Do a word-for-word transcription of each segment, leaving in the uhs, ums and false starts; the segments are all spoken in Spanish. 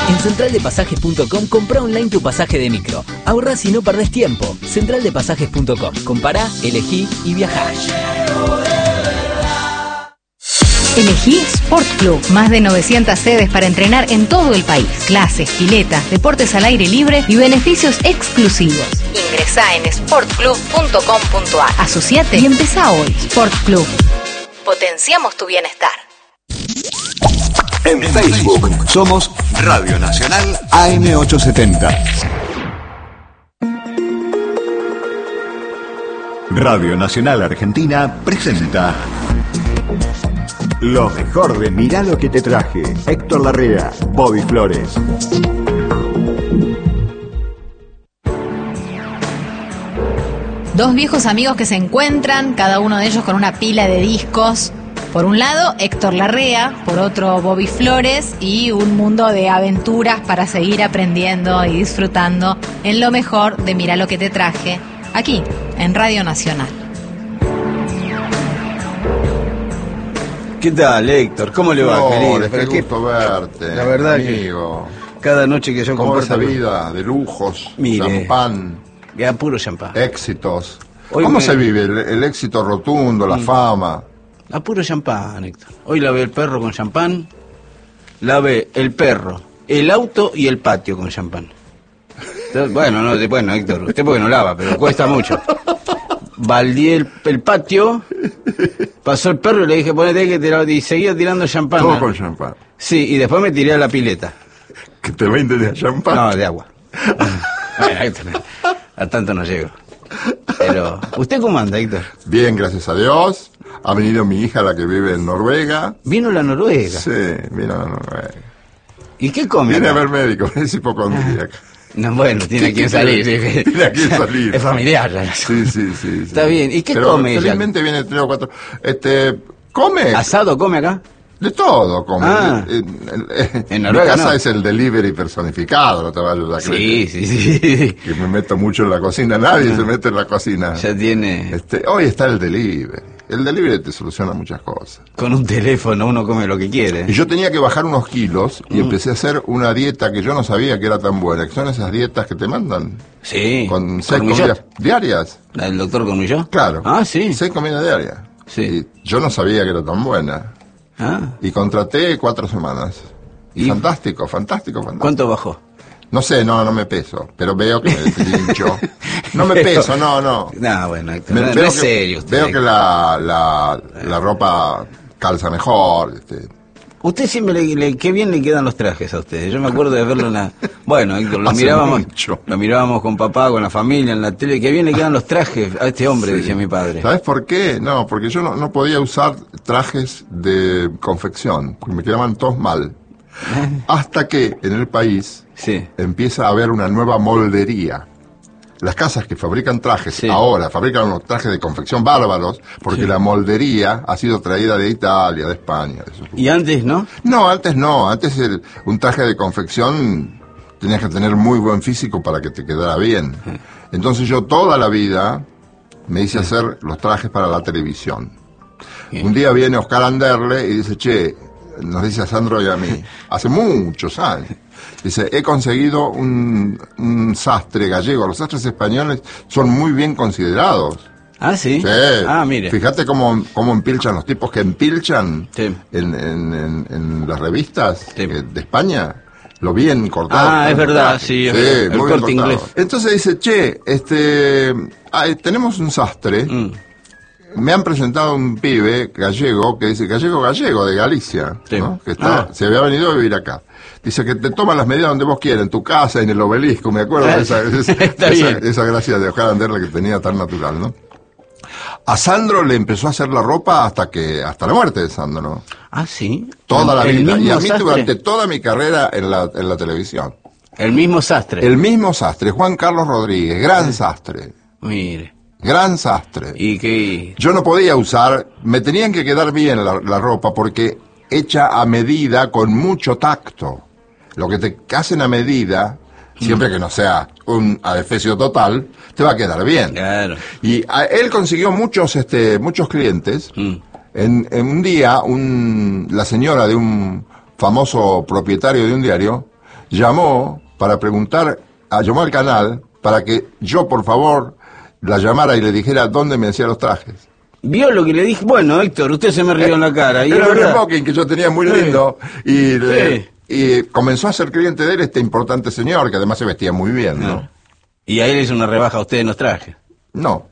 En central de pasajes punto com compra online tu pasaje de micro. Ahorrás y no perdés tiempo. central de pasajes punto com. Compará, elegí y viajá. Elegí Sport Club. Más de novecientas sedes para entrenar en todo el país. Clases, piletas, deportes al aire libre y beneficios exclusivos. Ingresá en sport club punto com punto a r. Asociate y empezá hoy. Sport Club. Potenciamos tu bienestar. En Facebook somos Radio Nacional A M ochocientos setenta. Radio Nacional Argentina presenta lo mejor de Mirá lo que te traje. Héctor Larrea, Bobby Flores. Dos viejos amigos que se encuentran, cada uno de ellos con una pila de discos. Por un lado, Héctor Larrea, por otro, Bobby Flores, y un mundo de aventuras para seguir aprendiendo y disfrutando en lo mejor de Mirá lo que te traje, aquí, en Radio Nacional. ¿Qué tal, Héctor? ¿Cómo le va, No, querido? qué gusto verte, la verdad, amigo. Que cada noche que yo ¿Cómo comparto esa vida de lujos, Mire, champán, ya puro champán, éxitos? Hoy ¿Cómo me... se vive el, el éxito rotundo, la mm. fama? A puro champán, Héctor. Hoy lavé el perro con champán, lavé el perro, el auto y el patio con champán. Entonces, bueno, no, bueno, Héctor, usted porque no lava, pero cuesta mucho. Baldí el, el patio, pasó el perro y le dije, ponete que tirar, y seguía tirando champán. Todo con champán. Sí, y después me tiré a la pileta. ¿Que te veinte de champán? No, de agua. Bueno, Héctor, a tanto no llego. Pero, ¿usted cómo anda, Héctor? Bien, gracias a Dios. Ha venido mi hija, la que vive en Noruega. ¿Vino la Noruega? Sí, vino a la Noruega. ¿Y qué come? Viene acá? a ver médico, es hipocondríaca. No, bueno, tiene a quien salir. Tiene, tiene a quien salir. Es familiar ya. Sí, sí, sí. Está sí. bien. ¿Y qué Pero come ella? felizmente viene tres o cuatro. Este, come. ¿Asado come acá? De todo come. Ah. En, en, en Noruega, mi casa no. es el delivery personificado, no te vayas a creer. Sí, sí, sí. Que me meto mucho en la cocina, nadie ah. se mete en la cocina. Ya tiene... Este, hoy está el delivery. El delivery te soluciona muchas cosas. Con un teléfono uno come lo que quiere. Y yo tenía que bajar unos kilos y mm. empecé a hacer una dieta que yo no sabía que era tan buena, que son esas dietas que te mandan. Sí. Con seis comidas diarias. ¿La del doctor Cornillot? Claro. Ah, sí. Seis comidas diarias. Sí. Y yo no sabía que era tan buena. Ah. Y contraté cuatro semanas. Y, ¿Y? fantástico, fantástico, fantástico. ¿Cuánto bajó? No sé, no, no me peso, pero veo que me trincho. No me peso, no, no. No, bueno, Héctor, me, no, veo no es que, serio usted. Veo que la, la, la ropa calza mejor. Este. Usted siempre le, le, qué bien le quedan los trajes a ustedes. Yo me acuerdo de verlo en la... Bueno, Héctor, lo Hace mirábamos, mucho. lo mirábamos con papá, con la familia, en la tele. Qué bien le quedan los trajes a este hombre, Sí. decía mi padre. ¿Sabes por qué? No, porque yo no, no podía usar trajes de confección, porque me quedaban todos mal. Hasta que en el país sí. empieza a haber una nueva moldería. Las casas que fabrican trajes sí. ahora fabrican unos trajes de confección bárbaros porque sí. la moldería ha sido traída de Italia, de España. De esos ¿Y antes no? No, antes no. Antes el, un traje de confección tenías que tener muy buen físico para que te quedara bien. Sí. Entonces yo toda la vida me hice sí. hacer los trajes para la televisión. Sí. Un día viene Oscar Anderle y dice, che, nos dice a Sandro y a mí, hace muchos años, dice, he conseguido un, un sastre gallego. Los sastres españoles son muy bien considerados. Ah, ¿sí? Sí. Ah, mire. Fíjate cómo, cómo empilchan los tipos que empilchan sí. en, en, en, en las revistas sí. eh, de España. Lo bien cortado. Ah, es verdad, cortado. sí. sí el muy corte inglés. Entonces dice, che, este, ah, tenemos un sastre. Mm. Me han presentado un pibe gallego que dice, gallego gallego de Galicia, sí. ¿no? Que está, ah. se había venido a vivir acá. Dice que te toman las medidas donde vos quieras, en tu casa, en el obelisco. Me acuerdo de esa, esa, esa, esa gracia de Oscar Anderle que tenía tan natural, ¿no? A Sandro le empezó a hacer la ropa hasta que hasta la muerte de Sandro, ¿no? Ah, sí. Toda la ¿El vida. Y a mí sastre? durante toda mi carrera en la, en la televisión. El mismo sastre. El mismo sastre, Juan Carlos Rodríguez, gran sastre. Mire. Gran sastre. ¿Y qué? Yo no podía usar, me tenían que quedar bien la, la ropa porque hecha a medida con mucho tacto. Lo que te hacen a medida, siempre que no sea un adefesio total, te va a quedar bien. Claro. Y a, él consiguió muchos, este, muchos clientes. Mm. En, en un día, un, la señora de un famoso propietario de un diario llamó para preguntar, a, llamó al canal para que yo, por favor, la llamara y le dijera dónde me hacía los trajes. ¿Vio lo que le dije? Bueno, Héctor, usted se me rió en la cara. Y Era es un verdad. smoking que yo tenía muy Sí. lindo. Y, le- Sí. y comenzó a ser cliente de él este importante señor, que además se vestía muy bien, ¿no? Ah. Y ahí le hizo una rebaja a usted en los trajes. No.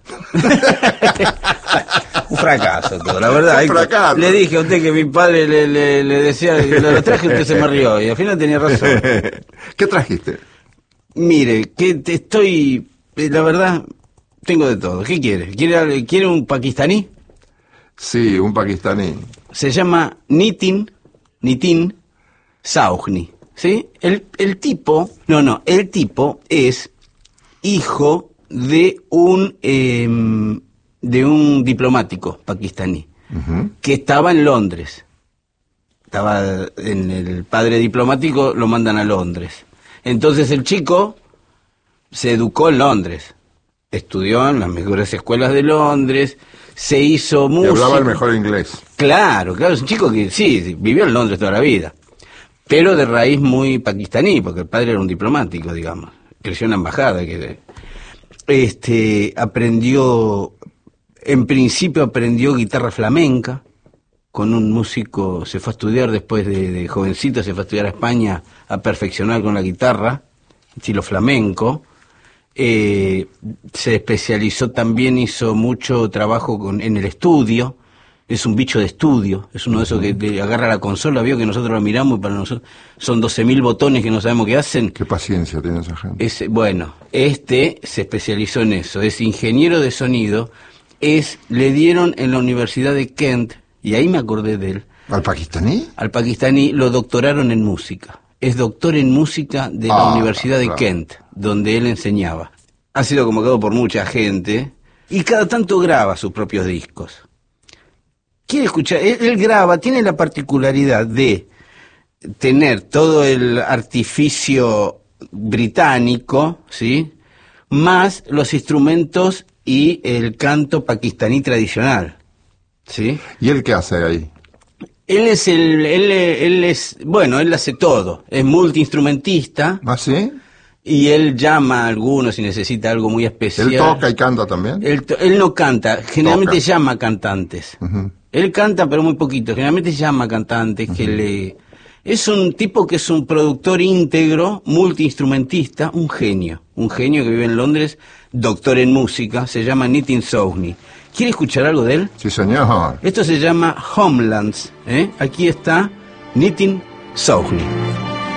Un fracaso todo, la verdad. Un Héctor. fracaso. Le dije a usted que mi padre le, le, le decía lo de los trajes y usted se me rió. Y al final tenía razón. ¿Qué trajiste? Mire, que te estoy... eh, La verdad, tengo de todo. ¿Qué quiere? ¿Quiere, quiere un pakistaní? Sí, un pakistaní. Se llama Nitin, Nitin Sauhni, ¿sí? El, el tipo, no, no, el tipo es hijo de un eh, de un diplomático pakistaní Ujú. que estaba en Londres. Estaba en el padre diplomático, lo mandan a Londres. Entonces el chico se educó en Londres, estudió en las mejores escuelas de Londres, se hizo Y músico. hablaba el mejor inglés. Claro, claro, es un chico que sí, vivió en Londres toda la vida, pero de raíz muy pakistaní, porque el padre era un diplomático, digamos, creció en la embajada, que este aprendió, en principio aprendió guitarra flamenca, con un músico, se fue a estudiar después de, de jovencito, se fue a estudiar a España a perfeccionar con la guitarra, estilo flamenco. Eh, se especializó también, hizo mucho trabajo con, en el estudio, es un bicho de estudio, es uno de esos que te agarra la consola, vio que nosotros la miramos y para nosotros son doce mil botones que no sabemos qué hacen. Qué paciencia tiene esa gente. Es, bueno, este se especializó en eso, es ingeniero de sonido, es, le dieron en la Universidad de Kent, y ahí me acordé de él, ¿Al pakistaní? al pakistaní lo doctoraron en música. Es doctor en música de la Ah, Universidad de claro. Kent, donde él enseñaba. Ha sido convocado por mucha gente y cada tanto graba sus propios discos. Quiere escuchar, él, él graba, tiene la particularidad de tener todo el artificio británico, ¿sí? Más los instrumentos y el canto pakistaní tradicional, ¿sí? ¿Y él qué hace ahí? Él es el, él, él es, bueno, él hace todo, es multiinstrumentista ¿Ah, sí? y él llama a algunos si necesita algo muy especial. ¿Él toca y canta también? Él, to- él no canta, generalmente Toca. llama cantantes. Ujú. Él canta pero muy poquito, generalmente llama cantantes que le... Es un tipo que es un productor íntegro, multiinstrumentista, un genio, un genio que vive en Londres, doctor en música, se llama Nitin Sauhni. ¿Quiere escuchar algo de él? Sí, señor. Esto se llama Homelands, ¿eh? Aquí está Nitin Sauhni.